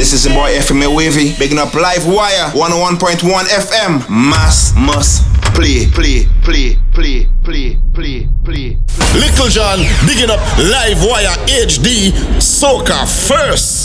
This is the boy FM Wavy, bigging up Live Wire, 101.1 FM. Mass must play. Little John, bigging up Live Wire HD, Soca first.